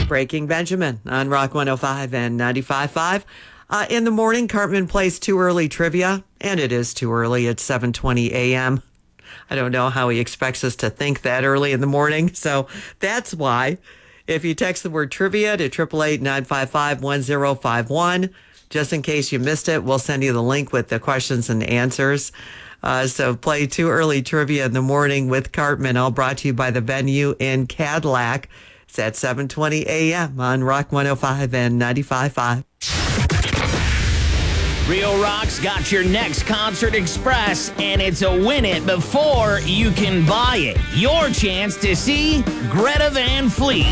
Breaking Benjamin on Rock 105 and 95.5. In the morning, Cartman plays Too Early Trivia, and it is too early. It's 7:20 a.m. I don't know how he expects us to think that early in the morning, so that's why. If you text the word trivia to 888-955-1051, just in case you missed it, we'll send you the link with the questions and answers. So play Too Early Trivia in the morning with Cartman, all brought to you by the Venue in Cadillac. It's at 7:20 a.m. on Rock 105 and 95.5. Real Rock's got your next Concert Express, and it's a win it before you can buy it. Your chance to see Greta Van Fleet